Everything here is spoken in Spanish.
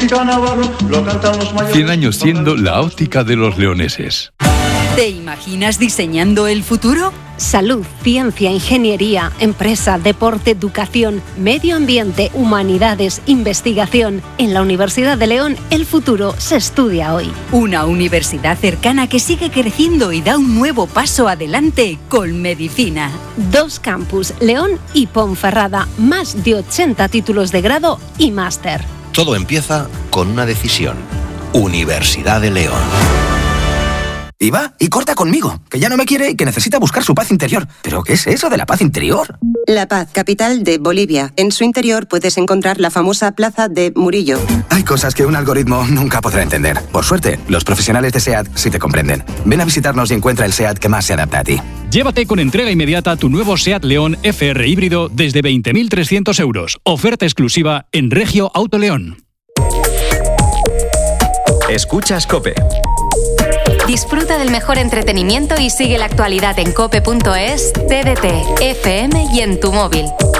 música navarro, lo cantan los mayores. 100 años siendo la óptica de los leoneses. ¿Te imaginas diseñando el futuro? Salud, ciencia, ingeniería, empresa, deporte, educación, medio ambiente, humanidades, investigación. En la Universidad de León, el futuro se estudia hoy. Una universidad cercana que sigue creciendo y da un nuevo paso adelante con medicina. 2 campus, León y Ponferrada, más de 80 títulos de grado y máster. Todo empieza con una decisión. Universidad de León. Y va, y corta conmigo, que ya no me quiere y que necesita buscar su paz interior. ¿Pero qué es eso de la paz interior? La Paz, capital de Bolivia. En su interior puedes encontrar la famosa plaza de Murillo. Hay cosas que un algoritmo nunca podrá entender. Por suerte, los profesionales de SEAT sí te comprenden. Ven a visitarnos y encuentra el SEAT que más se adapta a ti. Llévate con entrega inmediata tu nuevo SEAT León FR híbrido desde 20.300 euros. Oferta exclusiva en Regio Auto León. Escuchas COPE. Disfruta del mejor entretenimiento y sigue la actualidad en cope.es, TDT, FM y en tu móvil.